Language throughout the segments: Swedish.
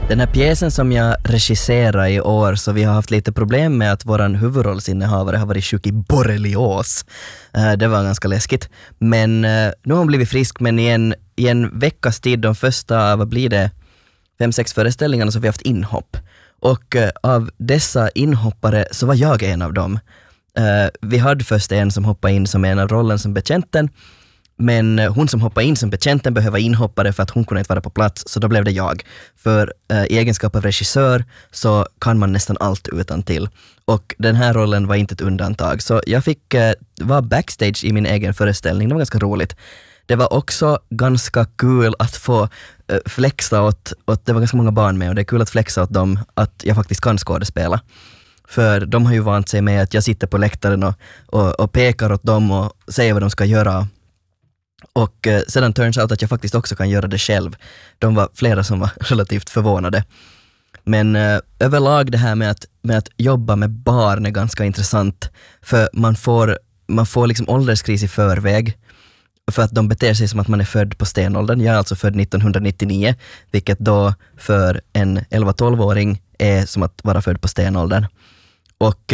Den här pjäsen som jag regisserar i år, så vi har haft lite problem med att våran huvudrollsinnehavare har varit sjuk i borrelios. Det var ganska läskigt. Men nu har hon blivit frisk, men i en veckas tid, de första, vad blir det, 5-6 föreställningarna, så har vi haft inhopp. Och av dessa inhoppare så var jag en av dem. Vi hade först en som hoppade in som en av rollen som betjänten. Men hon som hoppade in som betjänten behöver inhoppare för att hon kunde inte vara på plats, så då blev det jag. För i egenskap av regissör så kan man nästan allt utan till. Och den här rollen var inte ett undantag. Så jag fick vara backstage i min egen föreställning. Det var ganska roligt. Det var också ganska kul att få flexa åt det var ganska många barn med, och det är kul att flexa åt dem att jag faktiskt kan skådespela. För de har ju vant sig med att jag sitter på läktaren och pekar åt dem och säger vad de ska göra. Och sedan turns out att jag faktiskt också kan göra det själv. De var flera som var relativt förvånade. Men överlag det här med att jobba med barn är ganska intressant. För man får liksom ålderskris i förväg. För att de beter sig som att man är född på stenåldern. Jag är alltså född 1999. Vilket då för en 11-12-åring är som att vara född på stenåldern. Och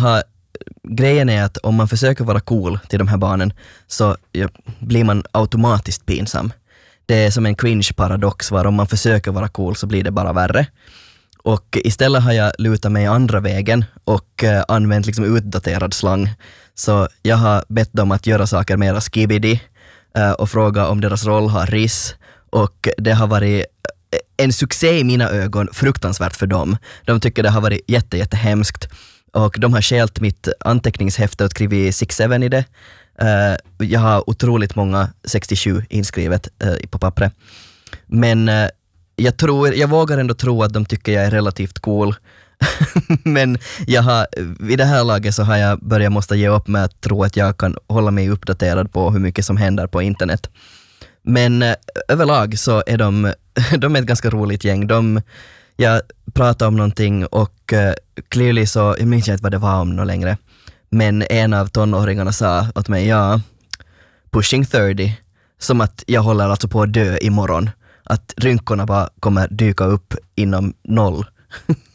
grejen är att om man försöker vara cool till de här barnen så blir man automatiskt pinsam. Det är som en cringe-paradox, var om man försöker vara cool så blir det bara värre. Och istället har jag lutat mig andra vägen och använt liksom utdaterad slang. Så jag har bett dem att göra saker mera skibidi och fråga om deras roll har riss. Och det har varit en succé i mina ögon, fruktansvärt för dem. De tycker det har varit jättehemskt. Och de har skält mitt anteckningshäfte och skrivit 6-7 i det. Jag har otroligt många 67 inskrivet på pappret. Men jag vågar ändå tro att de tycker jag är relativt cool. Men vid det här laget så har jag måste ge upp med att tro att jag kan hålla mig uppdaterad på hur mycket som händer på internet. Men överlag så är de är ett ganska roligt gäng. Jag pratade om någonting och clearly så, jag minns inte vad det var om något längre. Men en av tonåringarna sa åt mig, pushing 30, som att jag håller alltså på att dö imorgon. Att rynkorna bara kommer dyka upp inom 0.